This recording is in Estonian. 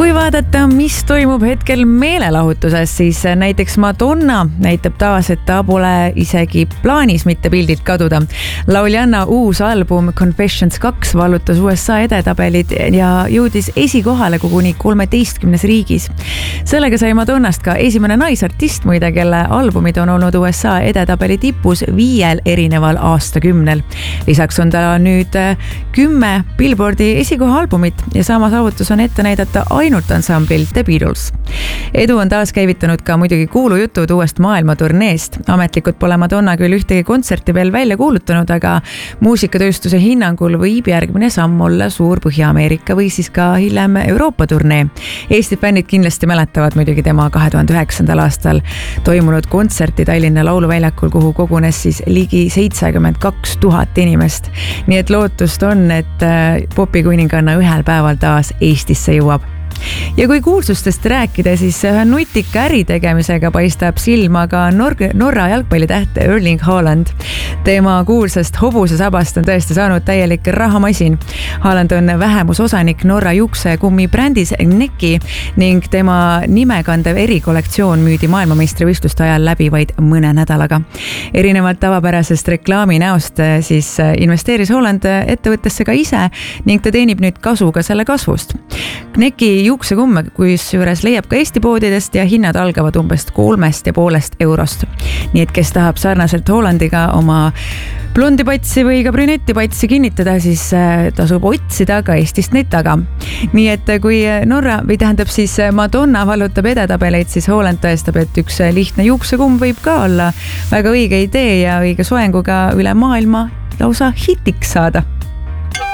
Kui vaadata, mis toimub hetkel meelelahutuses, siis näiteks Madonna näitab taas, et ta pole isegi plaanis mitte pildilt kaduda. Lauljanna uus album Confessions 2 vallutas USA edetabelid ja jõudis esikohale koguni 13 riigis. Sellega sai Madonnast ka esimene naisartist muide, kelle albumid on olnud USA edetabeli tipus 5 erineval aastakümnel. Lisaks on ta nüüd 10 Billboardi esikoha albumit ja sama saavutus on ette näidata ainult ansamblil The Beatles. Edu on taas käivitanud ka muidugi kuulujutud uuest maailmaturneest. Ametlikult pole Madonna küll ühtegi kontserti veel välja kuulutanud, aga muusikatööstuse hinnangul võib järgmine samm olla suur Põhja-Ameerika või siis ka hiljem Euroopa turnee. Eesti fännid kindlasti mäletavad muidugi tema 2009. aastal toimunud kontserti Tallinna Lauluväljakul, kuhu kogunes siis ligi 72 000 inimest. Nii et lootust on, et popikuninganna ühel päeval taas Eestisse jõuab. Ja kui kuulsustest rääkida, siis ühe nutika äritegemisega paistab silma ka Norra jalgpallitäht Erling Haaland. Tema kuulsast hobusesabast on tõesti saanud täielik rahamasin. Haaland on vähemusosanik Norra juuksekummi brändis Neki ning tema nimekandev erikollektsioon müüdi maailmameistrivõistluste ajal läbi vaid mõne nädalaga. Erinevalt tavapärasest reklaami näost siis investeeris Haaland ettevõttesse ka ise ning ta teenib nüüd kasu ka selle kasvust. Neki juuksekumme, kusjuures leiab ka Eesti poodidest ja hinnad algavad umbes 3,5 eurost. Nii et kes tahab sarnaselt Haalandiga oma blondi patsi või ka brünetti patsi kinnitada, siis tasub otsida ka Eestist neid taga. Nii et kui Norra või tähendab siis Madonna vallutab edetabeleid, siis Haaland tõestab, et üks lihtne juuksekumm võib ka olla väga õige idee ja õige soenguga üle maailma lausa hitiks saada.